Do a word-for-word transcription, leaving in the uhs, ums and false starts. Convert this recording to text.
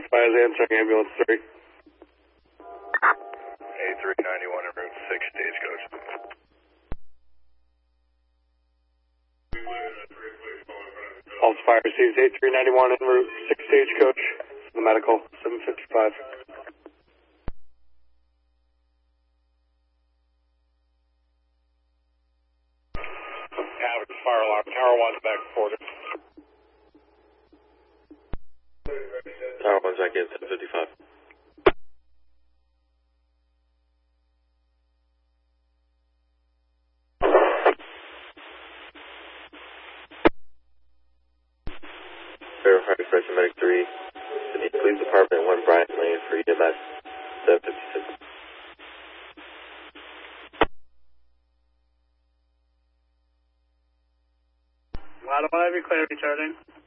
Five answering ambulance three. A three ninety-one en route six Stagecoach. Pulse Fire receives A three ninety-one en route six Stagecoach. The medical, seven fifty-five. Average fire alarm, Tower one's back reported. Tower one's back in, seven fifty-five. Verify expression medic three. The police department, one Bryant Lane for E M S, seven fifty-six. Ladder one, I have you clear, recharging.